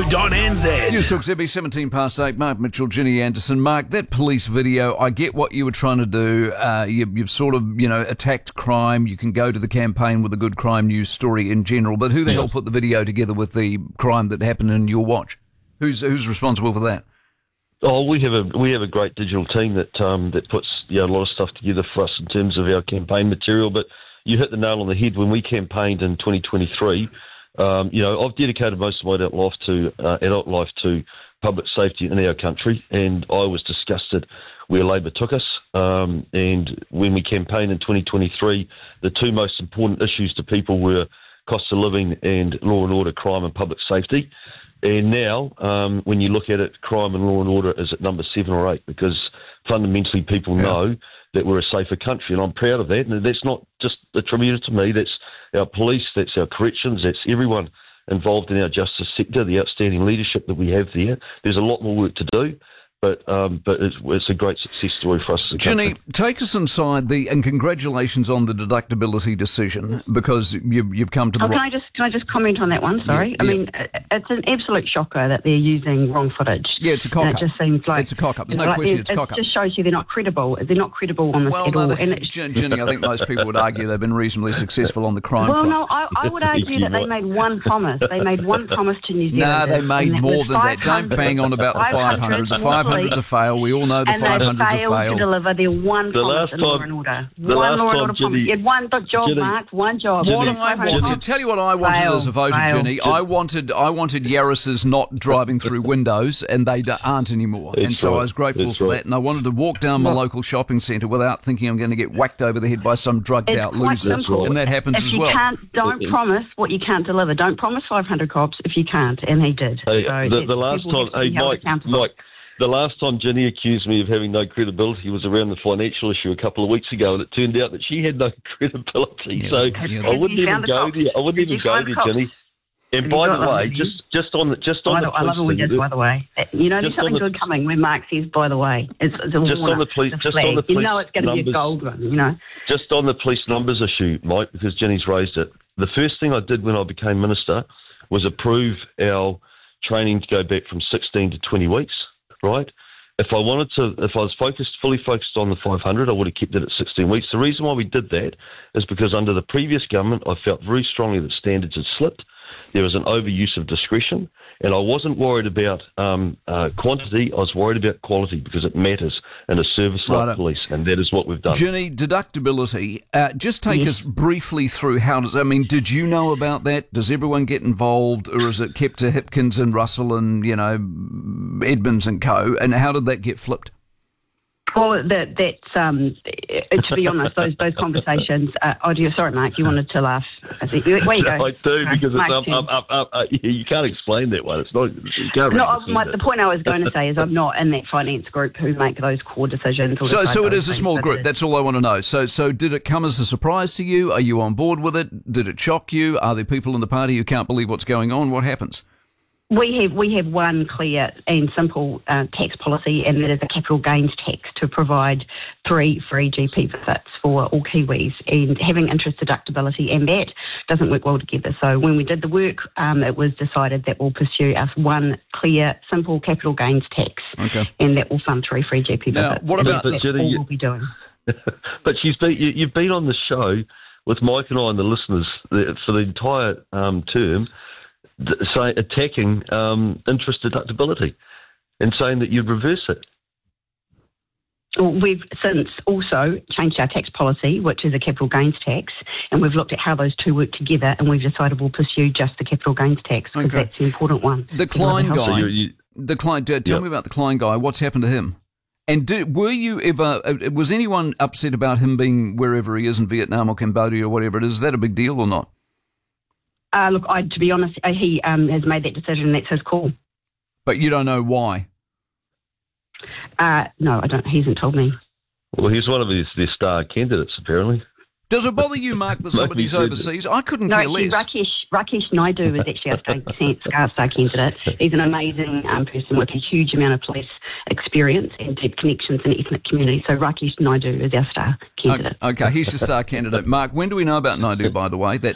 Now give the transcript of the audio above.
News Talk ZB 17 past 8. Mark Mitchell, Ginny Anderson. Mark, that police video, I get what you were trying to do. You've sort of, attacked crime. You can go to the campaign with a good crime news story in general, but who the hell put the video together with the crime that happened in your watch? Who's responsible for that? Oh, we have a great digital team that puts a lot of stuff together for us in terms of our campaign material. But you hit the nail on the head. When we campaigned in 2023, I've dedicated most of my adult life to public safety in our country, and I was disgusted where Labor took us. And when we campaigned in 2023, the two most important issues to people were cost of living and law and order, crime and public safety. And now, when you look at it, crime and law and order is at number 7 or 8, because fundamentally people know that we're a safer country, and I'm proud of that. And that's not just attributed to me. That's our police, that's our corrections, that's everyone involved in our justice sector, the outstanding leadership that we have there. There's a lot more work to do, but it's a great success story for us as a country. Ginny, take us inside and congratulations on the deductibility decision, because you've come to the... Can I just comment on that one? Sorry. Yeah, I mean, it's an absolute shocker that they're using wrong footage. Yeah, it's a cock-up. It just seems like... It's a cock-up. There's no question, it's a cock-up. It just shows you they're not credible. They're not credible on this at all. Ginny, I think most people would argue they've been reasonably successful on the crime front. Well, no, I would argue that they made one promise. They made one promise to New Zealand. No, they made more than that. Don't bang on about the 500. The 500's a fail. We all know the 500's a fail. And they failed to deliver their one promise in law and order. One law and order promise. You had one job, Mark, one job. What I wanted, tell you what I wanted as a voter, Ginny. I wanted Yarris's not driving through windows, and they aren't anymore. And so I was grateful for that. And I wanted to walk down my local shopping centre without thinking I'm going to get whacked over the head by some drugged-out loser. And that happens as well. Don't promise what you can't deliver. Don't promise 500 cops if you can't, and he did. Hey, the last time, Mike, the last time Ginny accused me of having no credibility was around the financial issue a couple of weeks ago, and it turned out that she had no credibility. I wouldn't even go there. I wouldn't even go there, Ginny. And by the way, just on the I love it when by the way. There's something good coming when Mark says, by the way. It's a just on the police, it's going to be a gold one, Just on the police numbers issue, Mike, because Ginny's raised it. The first thing I did when I became minister was approve our training to go back from 16 to 20 weeks, right? If I was fully focused on the 500, I would have kept it at 16 weeks. The reason why we did that is because under the previous government, I felt very strongly that standards had slipped. There was an overuse of discretion, and I wasn't worried about quantity. I was worried about quality, because it matters in a service like police, and that is what we've done. Ginny, deductibility. Just take us briefly through did you know about that? Does everyone get involved, or is it kept to Hipkins and Russell and, Edmonds and co? And how did that get flipped? Well, to be honest, those conversations. Sorry, Mark, you wanted to laugh. Where you go? I do, because you can't explain that one. It's not. The point I was going to say is I'm not in that finance group who make those core decisions. So it is a small group. That's all I want to know. So did it come as a surprise to you? Are you on board with it? Did it shock you? Are there people in the party who can't believe what's going on? What happens? We have one clear and simple tax policy, and that is a capital gains tax to provide 3 free GP visits for all Kiwis, and having interest deductibility and that doesn't work well together. So when we did the work, it was decided that we'll pursue us one clear, simple capital gains tax, and that will fund 3 free GP visits. What about that's all we'll be doing. But you've been on the show with Mike and I and the listeners for the entire term, attacking interest deductibility and saying that you'd reverse it. Well, we've since also changed our tax policy, which is a capital gains tax, and we've looked at how those two work together, and we've decided we'll pursue just the capital gains tax, because that's the important one. The Klein guy, tell me about the Klein guy. What's happened to him? And was anyone upset about him being wherever he is in Vietnam or Cambodia or whatever it is? Is that a big deal or not? Look, to be honest, he has made that decision, and that's his call. But you don't know why? No, I don't. He hasn't told me. Well, he's one of their star candidates, apparently. Does it bother you, Mark, that somebody's overseas? I couldn't care less. Rakesh Naidu is actually our star candidate. He's an amazing person with a huge amount of police experience and deep connections in the ethnic community. So Rakesh Naidu is our star candidate. Okay, he's the star candidate. Mark, when do we know about Naidu, by the way?